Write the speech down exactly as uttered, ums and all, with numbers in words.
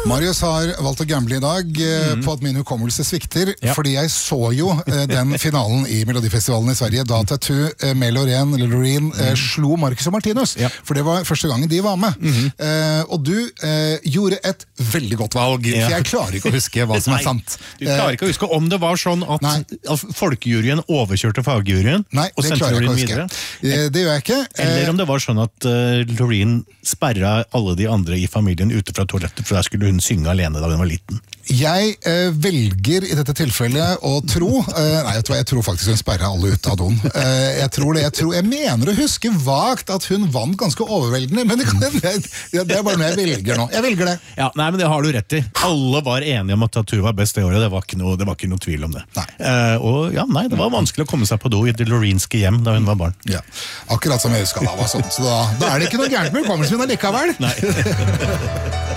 Marius har valgt å gamble i dag eh, Mm. på at min hukommelse svikter, Ja. fordi jeg så jo eh, den finalen i Melodifestivalen i Sverige, da Tattoo, eh, med Loreen, eller Loreen, eh, slo Marcus og Martinus, Ja. for det var første gangen de var med. eh, og du eh, gjorde et veldig godt valg, Ja. for jeg klarer ikke å huske hva som er Nei, sant. Du klarer ikke å huske om det var sånn at, Nei. at folkejuryen overkjørte fagjuryen Nei, og det sendte klarer jeg ikke å Loreen huske. videre. Eh, det gjør jeg ikke. Eh, Eller om det var sånn at uh, Loreen sperra alle de andre i familien ute fra toalettet, for da skulle hun synge alene da hun var liten. Jeg eh, velger i dette tilfellet å tro eh, Nei, jeg tror, jeg tror faktisk hun sperra alle ut av doen. Eh, jeg tror det, jeg tror Jeg mener å huske vagt at hun vant ganske overveldende, men det, kan, det, det er bare noe jeg velger nå. Jeg velger det. Ja, nei, men det har du rett i. Alle var enige om at Tattoo var best det året. Det var ikke noe, det var ikke noe tvil om det. Nei. Eh, og ja, nei, det var vanskelig å komme seg på do i det Loreenske hjem da hun var barn. Ja. Akkurat som jeg huska da var sånn. Så da, da er det ikke noe gærent med hukommelsen min allikevel. Nei.